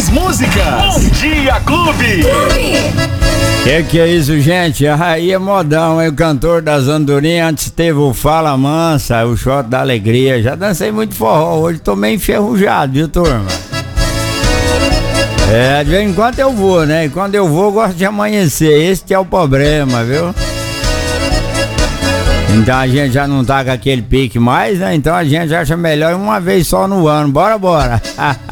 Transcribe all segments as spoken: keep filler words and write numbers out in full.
músicas. Bom Dia Clube. Que que é isso, gente? Aí é modão, aí o cantor das andorinhas. Antes teve o Fala Mansa, o Shot da Alegria. Já dancei muito forró, hoje tô meio enferrujado, viu, turma? É, de vez em quando eu vou, né? E quando eu vou, eu gosto de amanhecer. Esse que é o problema, viu? Então a gente já não tá com aquele pique mais, né? Então a gente acha melhor uma vez só no ano. Bora, bora!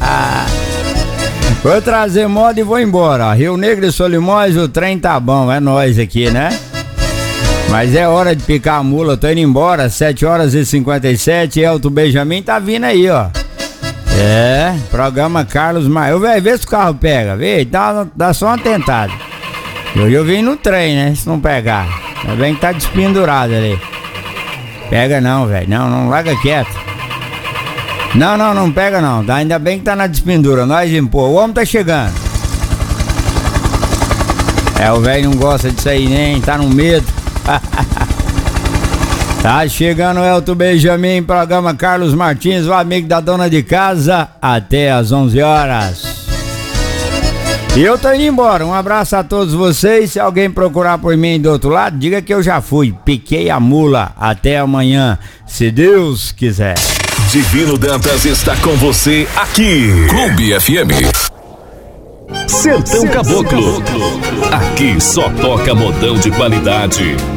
Vou trazer moda e vou embora. Rio Negro e Solimões, o trem tá bom, é nóis aqui, né? Mas é hora de picar a mula, tô indo embora, sete horas e cinquenta e sete, Elton Benjamin tá vindo aí, ó. É, programa Carlos Maio. Velho, vê se o carro pega, vê, dá, dá só uma tentada. Eu, eu vim no trem, né, se não pegar. Ainda bem que tá despendurado ali. Pega não, velho, não, não, larga quieto. Não, não, não pega não, ainda bem que tá na despendura, nós impor, o homem tá chegando. É, o velho não gosta disso aí nem, tá no medo. Tá chegando o Elton Benjamin, programa Carlos Martins, o amigo da dona de casa, até às onze horas. E eu tô indo embora, um abraço a todos vocês. Se alguém procurar por mim do outro lado, diga que eu já fui, piquei a mula. Até amanhã, se Deus quiser. Divino Dantas está com você aqui. Clube F M. Sertão Caboclo. Aqui só toca modão de qualidade.